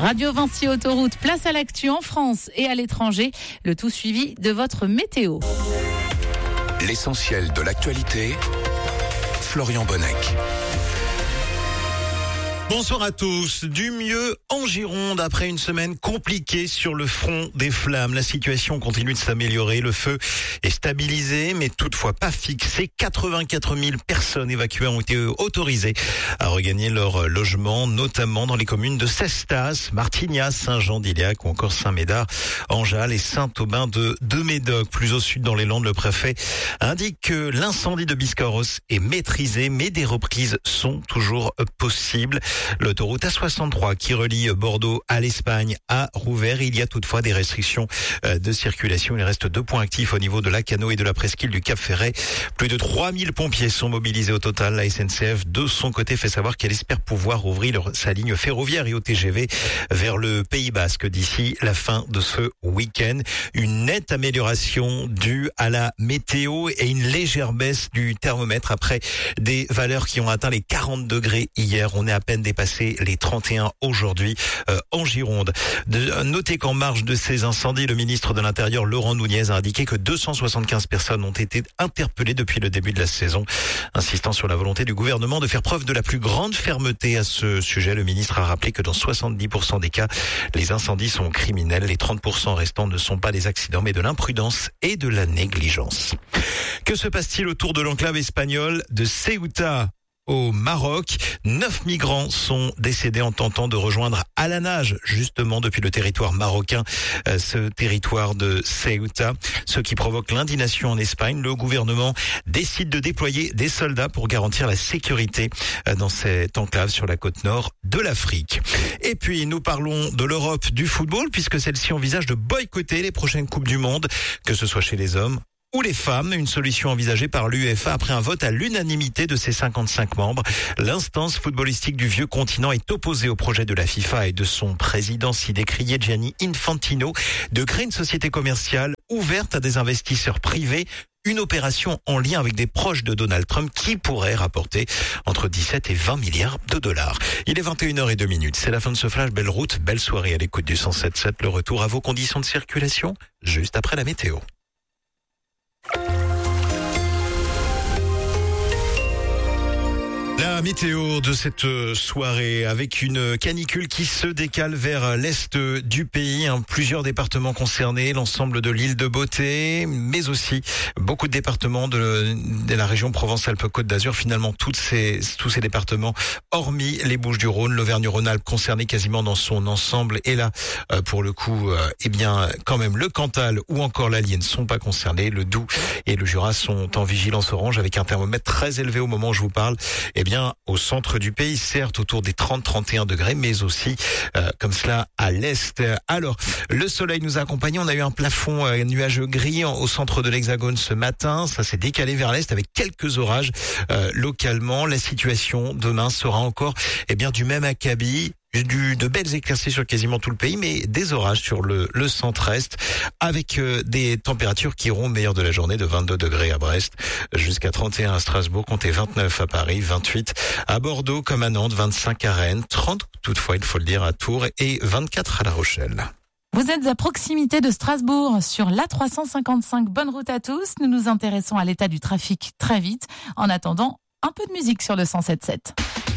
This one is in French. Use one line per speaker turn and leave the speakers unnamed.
Radio Vinci Autoroute, place à l'actu en France et à l'étranger. Le tout suivi de votre météo.
L'essentiel de l'actualité, Florian Bonnec.
Bonsoir à tous. Du mieux en Gironde après une semaine compliquée sur le front des flammes. La situation continue de s'améliorer. Le feu est stabilisé, mais toutefois pas fixé. 84 000 personnes évacuées ont été autorisées à regagner leur logement, notamment dans les communes de Cestas, Martignas, Saint-Jean-d'Iliac ou encore Saint-Médard, Anjal et Saint-Aubin de Médoc. Plus au sud dans les Landes, le préfet indique que l'incendie de Biscarrosse est maîtrisé, mais des reprises sont toujours possibles. L'autoroute A63 qui relie Bordeaux à l'Espagne a rouvert. Il y a toutefois des restrictions de circulation. Il reste 2 points actifs au niveau de la Cano et de la presqu'île du Cap Ferret. Plus de 3000 pompiers sont mobilisés au total. La SNCF, de son côté, fait savoir qu'elle espère pouvoir rouvrir sa ligne ferroviaire et au TGV vers le Pays Basque d'ici la fin de ce week-end. Une nette amélioration due à la météo et une légère baisse du thermomètre après des valeurs qui ont atteint les 40 degrés hier. On est à peine dépassé les 31 aujourd'hui en Gironde. Notez qu'en marge de ces incendies, le ministre de l'Intérieur, Laurent Nunez, a indiqué que 275 personnes ont été interpellées depuis le début de la saison. Insistant sur la volonté du gouvernement de faire preuve de la plus grande fermeté à ce sujet, le ministre a rappelé que dans 70% des cas, les incendies sont criminels. Les 30% restants ne sont pas des accidents, mais de l'imprudence et de la négligence. Que se passe-t-il autour de l'enclave espagnole de Ceuta ? Au Maroc, 9 migrants sont décédés en tentant de rejoindre à la nage, justement depuis le territoire marocain, ce territoire de Ceuta, ce qui provoque l'indignation en Espagne. Le gouvernement décide de déployer des soldats pour garantir la sécurité dans cette enclave sur la côte nord de l'Afrique. Et puis, nous parlons de l'Europe du football, puisque celle-ci envisage de boycotter les prochaines Coupes du Monde, que ce soit chez les hommes ou les femmes, une solution envisagée par l'UEFA après un vote à l'unanimité de ses 55 membres. L'instance footballistique du vieux continent est opposée au projet de la FIFA et de son président si décrié Gianni Infantino de créer une société commerciale ouverte à des investisseurs privés, une opération en lien avec des proches de Donald Trump qui pourrait rapporter entre 17 et 20 milliards de dollars. Il est 21h02. C'est la fin de ce flash. Belle route, belle soirée à l'écoute du 107.7. Le retour à vos conditions de circulation juste après la météo. La météo de cette soirée avec une canicule qui se décale vers l'est du pays. Plusieurs départements concernés, l'ensemble de l'île de Beauté, mais aussi beaucoup de départements de la région Provence-Alpes-Côte d'Azur. Finalement, tous ces départements, hormis les Bouches-du-Rhône, l'Auvergne-Rhône-Alpes concernés quasiment dans son ensemble. Et là, pour le coup, quand même, le Cantal ou encore l'Allier ne sont pas concernés. Le Doubs et le Jura sont en vigilance orange avec un thermomètre très élevé au moment où je vous parle. Au centre du pays, certes autour des 30-31 degrés, mais aussi comme cela à l'est. Alors, le soleil nous a accompagnés. On a eu un plafond nuageux gris au centre de l'Hexagone ce matin. Ça s'est décalé vers l'est avec quelques orages localement. La situation demain sera encore du même acabit. De belles éclaircies sur quasiment tout le pays, mais des orages sur le centre-est, avec des températures qui iront au meilleur de la journée, de 22 degrés à Brest, jusqu'à 31 à Strasbourg, comptez 29 à Paris, 28 à Bordeaux comme à Nantes, 25 à Rennes, 30 toutefois, il faut le dire, à Tours et 24 à La Rochelle.
Vous êtes à proximité de Strasbourg, sur l'A355. Bonne route à tous. Nous nous intéressons à l'état du trafic très vite. En attendant, un peu de musique sur le 107.7.